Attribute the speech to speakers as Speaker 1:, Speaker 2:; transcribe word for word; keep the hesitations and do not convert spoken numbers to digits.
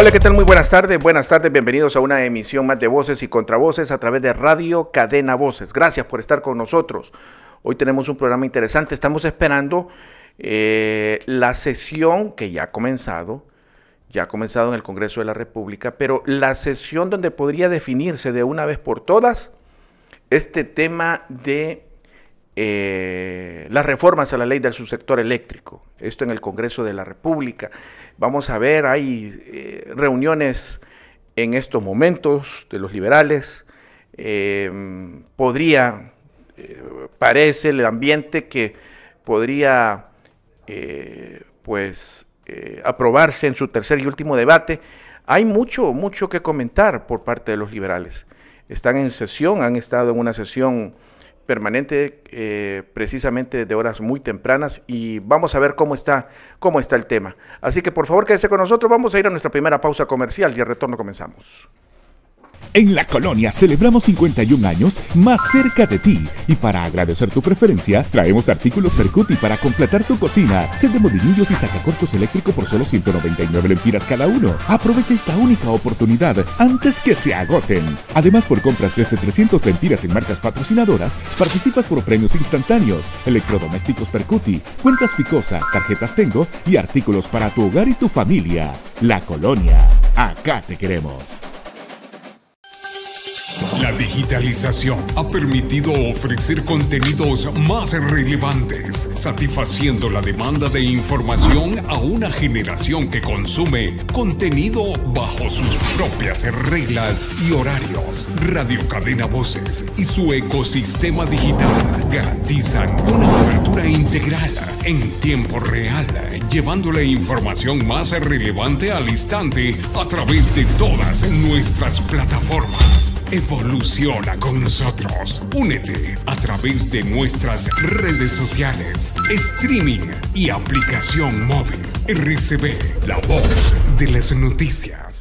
Speaker 1: Hola, ¿qué tal? Muy buenas tardes, buenas tardes, bienvenidos a una emisión más de Voces y Contravoces a través de Radio Cadena Voces. Gracias por estar con nosotros. Hoy tenemos un programa interesante, estamos esperando eh, la sesión que ya ha comenzado, ya ha comenzado en el Congreso de la República, pero la sesión donde podría definirse de una vez por todas este tema de eh, las reformas a la ley del subsector eléctrico, esto en el Congreso de la República. Vamos a ver, hay eh, reuniones en estos momentos de los liberales, eh, podría, eh, parece el ambiente que podría eh, pues eh, aprobarse en su tercer y último debate. Hay mucho, mucho que comentar por parte de los liberales. Están en sesión, han estado en una sesión permanente, eh, precisamente de horas muy tempranas, y vamos a ver cómo está, cómo está el tema. Así que por favor quédese con nosotros, vamos a ir a nuestra primera pausa comercial y al retorno comenzamos.
Speaker 2: En La Colonia celebramos cincuenta y un años más cerca de ti, y para agradecer tu preferencia traemos artículos Percuti para completar tu cocina, set de molinillos y sacacorchos eléctrico por solo ciento noventa y nueve lempiras cada uno. Aprovecha esta única oportunidad antes que se agoten. Además, por compras desde trescientas lempiras en marcas patrocinadoras, participas por premios instantáneos, electrodomésticos Percuti, cuentas Ficosa, tarjetas Tengo y artículos para tu hogar y tu familia. La Colonia, acá te queremos.
Speaker 3: La digitalización ha permitido ofrecer contenidos más relevantes, satisfaciendo la demanda de información a una generación que consume contenido bajo sus propias reglas y horarios. Radio Cadena Voces y su ecosistema digital garantizan una cobertura integral en tiempo real, llevando la información más relevante al instante a través de todas nuestras plataformas. Evoluciona con nosotros. Únete a través de nuestras redes sociales, streaming y aplicación móvil. R C B, la voz de las noticias.